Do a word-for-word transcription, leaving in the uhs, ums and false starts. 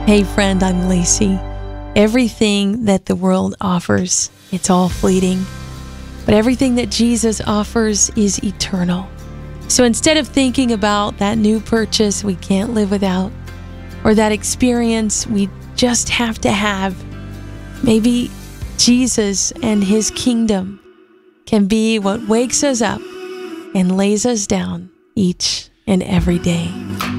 Hey friend, I'm Lacey. Everything that the world offers, it's all fleeting. But everything that Jesus offers is eternal. So instead of thinking about that new purchase we can't live without, or that experience we just have to have, maybe Jesus and His kingdom can be what wakes us up and lays us down each and every day.